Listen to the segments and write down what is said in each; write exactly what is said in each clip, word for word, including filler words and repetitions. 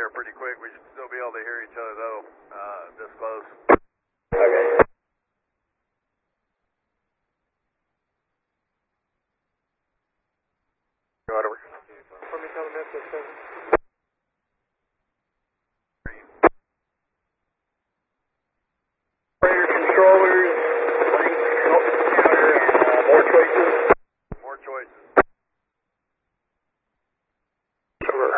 here pretty quick. We should still be able to hear each other, though, uh, this close. Okay. Go over. For me, tell them that's the seven. Controllers, uh, more choices. More choices. Sure.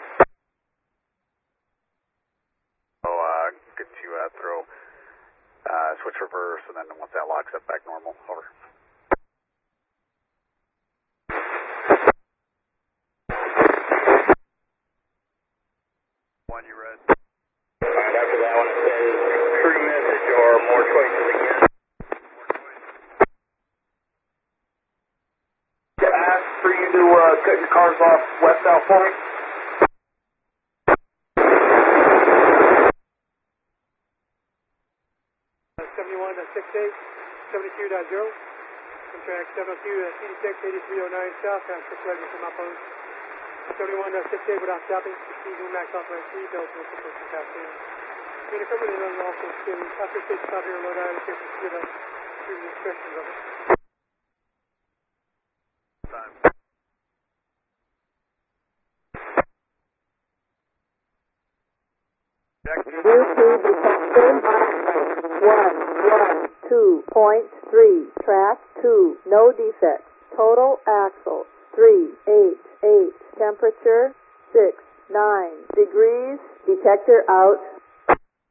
So, uh, good to uh, throw, uh, switch reverse, and then once that locks up, back normal. Over. One you read. Alright, after that one it says true message or more choices again. To ask for you to uh, cut your cars off west-south for me. seventy-one six eight, seventy-two point zero. Contract seven oh two, C D six, eighty-three oh nine south, and six ready for my post. seventy-one six eight without stopping. Speed max operate three, Delta with the first captain. Unit company running also city. After station stop here, load out, here for split up. Through the instructions of it. Time. Bluetooth detected. One, one, two point three. Track two. No defects. Total axle. Three, eight, eight. Temperature six, nine degrees. Detector out.